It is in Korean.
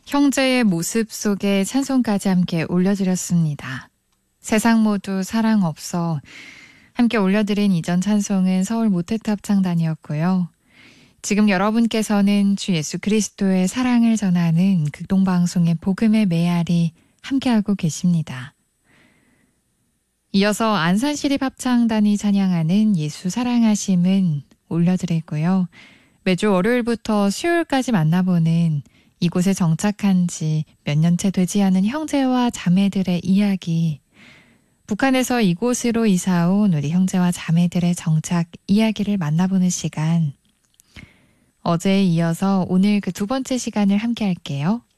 형제의 모습 속에 찬송까지 함께 올려드렸습니다. 세상 모두 사랑 없어 함께 올려드린 이전 찬송은 서울 모태탑창단이었고요. 지금 여러분께서는 주 예수 그리스도의 사랑을 전하는 극동방송의 복음의 메아리 함께하고 계십니다. 이어서 안산시립합창단이 찬양하는 예수 사랑하심은 올려드리고요. 매주 월요일부터 수요일까지 만나보는 이곳에 정착한 지 몇 년째 되지 않은 형제와 자매들의 이야기, 북한에서 이곳으로 이사온 우리 형제와 자매들의 정착 이야기를 만나보는 시간, 어제에 이어서 오늘 그 두 번째 시간을 함께 할게요.